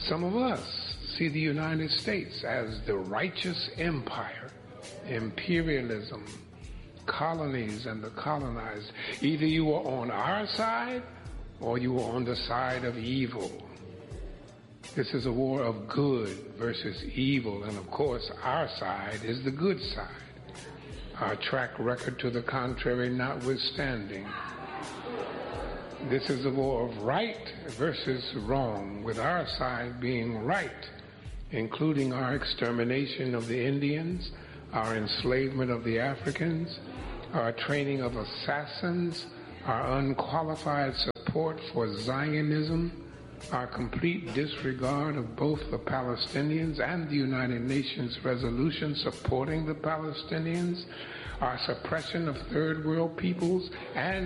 Some of us see the United States as the righteous empire, imperialism, colonies and the colonized. Either you are on our side or you are on the side of evil. This is a war of good versus evil, and of course our side is the good side. Our track record to the contrary notwithstanding. This is a war of right versus wrong, with our side being right, including our extermination of the Indians, our enslavement of the Africans, our training of assassins, our unqualified support for Zionism, our complete disregard of both the Palestinians and the United Nations resolution supporting the Palestinians, our suppression of third world peoples, and